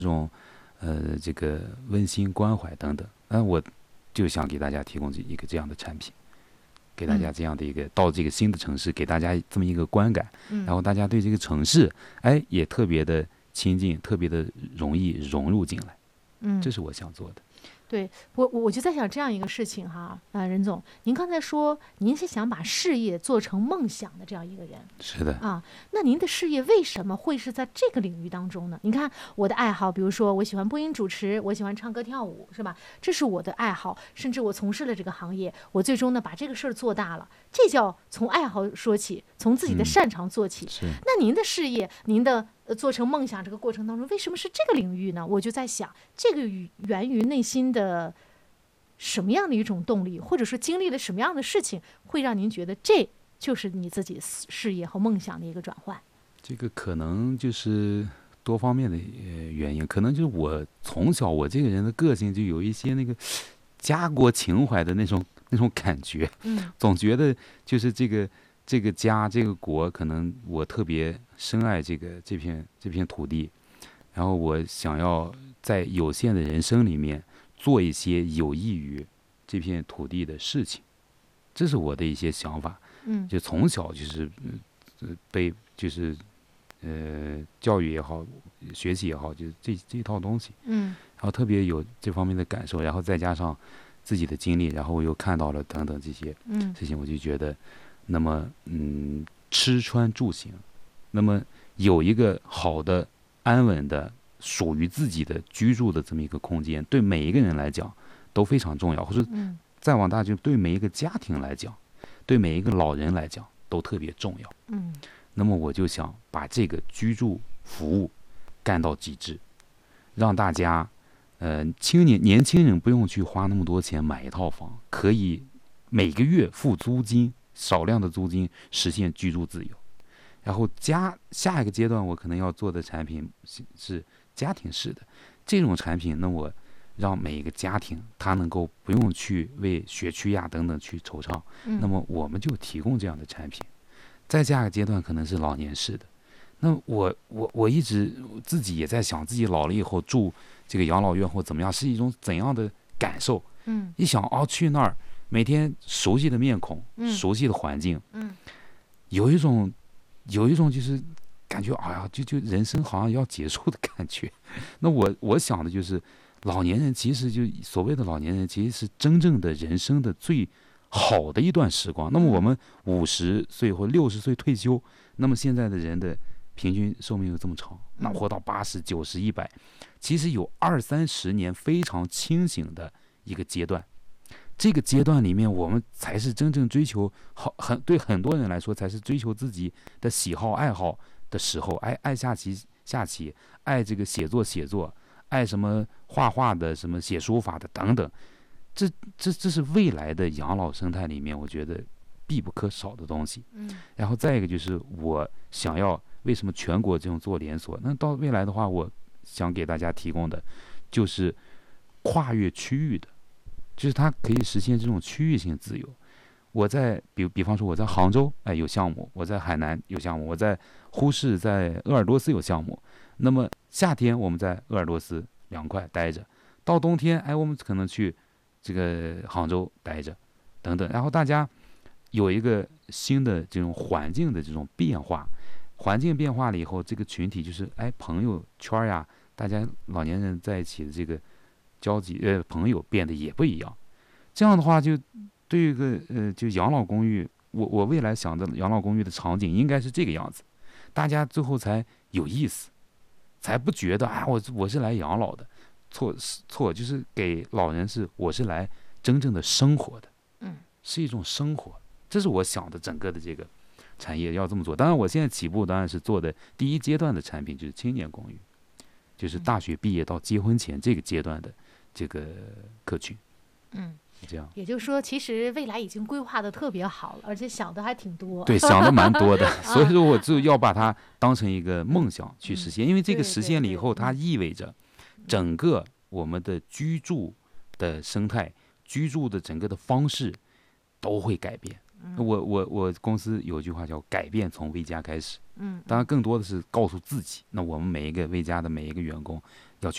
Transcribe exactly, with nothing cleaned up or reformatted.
这种呃这个温馨关怀等等。那我就想给大家提供一个这样的产品，给大家这样的一个、嗯、到这个新的城市，给大家这么一个观感， 嗯、 然后大家对这个城市哎也特别的亲近，特别的容易融入进来。 嗯， 这是我想做的。 对，我我就在想这样一个事情哈，啊，任总，您刚才说您是想把事业做成梦想的这样一个人， 是的啊，那您的事业为什么会是在这个领域当中呢？你看我的爱好，比如说我喜欢播音主持，我喜欢唱歌跳舞，是吧？这是我的爱好，甚至我从事了这个行业，我最终呢把这个事儿做大了，这叫从爱好说起，从自己的擅长做起。 嗯、 那您的事业，您的呃做成梦想这个过程当中，为什么是这个领域呢？我就在想，这个源于内心的什么样的一种动力，或者说经历了什么样的事情，会让您觉得这就是你自己事业和梦想的一个转换？ 这个可能就是多方面的原因，可能就是我从小我这个人的个性就有一些那个家国情怀的那种那种感觉， 嗯， 总觉得就是这个这个家这个国，可能我特别深爱这个这片这片土地，然后我想要在有限的人生里面做一些有益于这片土地的事情，这是我的一些想法。 嗯， 就从小就是，呃，被就是，呃，教育也好，学习也好，就是这这一套东西。 嗯， 然后特别有这方面的感受，然后再加上自己的经历，然后我又看到了等等这些事情，我就觉得，那么嗯，吃穿住行，那么有一个好的、安稳的、属于自己的居住的这么一个空间，对每一个人来讲都非常重要，或者再往大就对每一个家庭来讲，对每一个老人来讲都特别重要。 嗯， 那么我就想把这个居住服务干到极致，让大家，呃，青年年轻人不用去花那么多钱买一套房，可以每个月付租金，少量的租金实现居住自由。然后加下一个阶段，我可能要做的产品是是家庭式的这种产品，那我让每一个家庭他能够不用去为学区呀等等去惆怅， 嗯、 那么我们就提供这样的产品。再下一个阶段可能是老年式的，那我我我一直自己也在想，自己老了以后住这个养老院或怎么样是一种怎样的感受。 嗯， 一想哦，去那儿每天熟悉的面孔、 嗯、 熟悉的环境， 嗯， 有一种有一种就是感觉，哎呀，就就人生好像要结束的感觉。那我我想的就是，老年人其实就所谓的老年人，其实是真正的人生的最好的一段时光。那么我们五十岁或六十岁退休，那么现在的人的平均寿命又这么长，那活到八十九十一百，其实有二三十年非常清醒的一个阶段。这个阶段里面，我们才是真正追求好，很对很多人来说，才是追求自己的喜好爱好的时候。爱爱下棋下棋，爱这个写作写作，爱什么画画的，什么写书法的等等。这这这是未来的养老生态里面，我觉得必不可少的东西。 嗯， 然后再一个就是我想要为什么全国这种做连锁？那到未来的话，我想给大家提供的就是跨越区域的。就是它可以实现这种区域性自由。我在比比方说我在杭州，哎有项目；我在海南有项目；我在呼市、在鄂尔多斯有项目。那么夏天我们在鄂尔多斯凉快待着，到冬天哎我们可能去这个杭州待着，等等。然后大家有一个新的这种环境的这种变化，环境变化了以后，这个群体就是哎朋友圈呀，大家老年人在一起的这个交集呃朋友变得也不一样。这样的话就对于一个呃就养老公寓，我我未来想的养老公寓的场景应该是这个样子，大家最后才有意思，才不觉得啊我我是来养老的，错错就是给老人是我是来真正的生活的， 嗯， 是一种生活，这是我想的整个的这个产业要这么做。当然我现在起步当然是做的第一阶段的产品就是青年公寓，就是大学毕业到结婚前这个阶段的这个客群。 嗯， 这样， 也就是说，其实未来已经规划的特别好了，而且想的还挺多。 对，想的蛮多的，所以说我就要把它当成一个梦想去实现，因为这个实现了以后，它意味着整个我们的居住的生态、居住的整个的方式都会改变。我我我公司有一句话叫“改变从微家开始”， 嗯， 当然更多的是告诉自己，那我们每一个微家的每一个员工要去